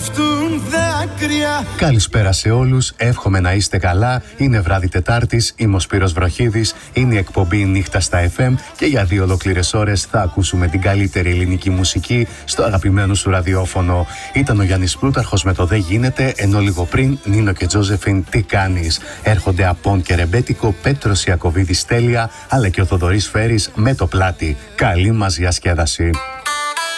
πέφτουν δάκρυα. Καλησπέρα σε όλους, εύχομαι να είστε καλά. Είναι βράδυ Τετάρτης, είμαι ο Σπύρος Βροχίδης, είναι η εκπομπή Νύχτα στα FM και για 2 ολόκληρες ώρες θα ακούσουμε την καλύτερη ελληνική μουσική στο αγαπημένο σου ραδιόφωνο. Ήταν ο Γιάννης Πλούταρχος με το «Δεν γίνεται», ενώ λίγο πριν Νίνο και Τζόζεφιν «Τι κάνεις». Έρχονται Απόν και Ρεμπέτικο, Πέτρος Ιακωβίδης Τέλεια, αλλά και ο Θοδωρής Φέρης με το Πλάτη. Καλή μας διασκέδαση.